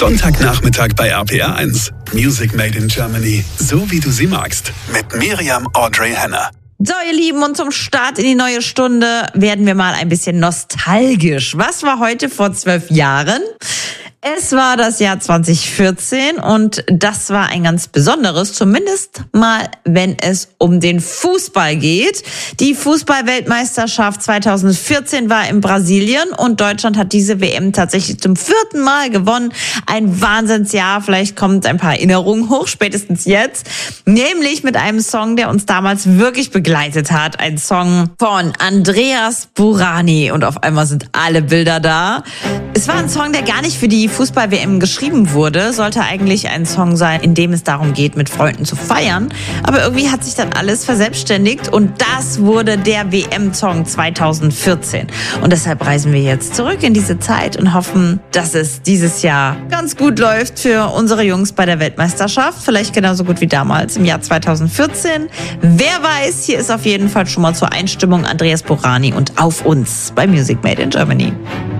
Sonntagnachmittag bei RPR1. Music Made in Germany. So wie du sie magst. Mit Miriam Audrey Henner. So, ihr Lieben, und zum Start in die neue Stunde werden wir mal ein bisschen nostalgisch. Was war heute vor 12 Jahren? Es war das Jahr 2014 und das war ein ganz besonderes, zumindest mal, wenn es um den Fußball geht. Die Fußball-Weltmeisterschaft 2014 war in Brasilien und Deutschland hat diese WM tatsächlich zum 4. Mal gewonnen. Ein Wahnsinnsjahr, vielleicht kommt ein paar Erinnerungen hoch, spätestens jetzt. Nämlich mit einem Song, der uns damals wirklich begleitet hat. Ein Song von Andreas Burani und auf einmal sind alle Bilder da. Es war ein Song, der gar nicht für die Fußball-WM geschrieben wurde, sollte eigentlich ein Song sein, in dem es darum geht, mit Freunden zu feiern. Aber irgendwie hat sich dann alles verselbstständigt und das wurde der WM-Song 2014. Und deshalb reisen wir jetzt zurück in diese Zeit und hoffen, dass es dieses Jahr ganz gut läuft für unsere Jungs bei der Weltmeisterschaft. Vielleicht genauso gut wie damals im Jahr 2014. Wer weiß, hier ist auf jeden Fall schon mal zur Einstimmung Andreas Burani und Auf uns bei Music Made in Germany.